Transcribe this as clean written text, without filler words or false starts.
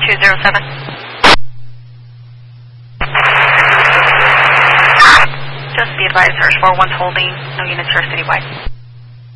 207. Just be advised, search 41's holding. No units are citywide.